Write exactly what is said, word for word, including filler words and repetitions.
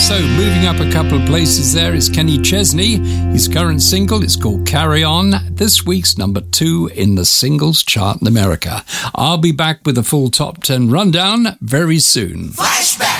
So, moving up a couple of places there is Kenny Chesney. His current single is called Carry On. This week's number two in the singles chart in America. I'll be back with a full top ten rundown very soon. Flashback.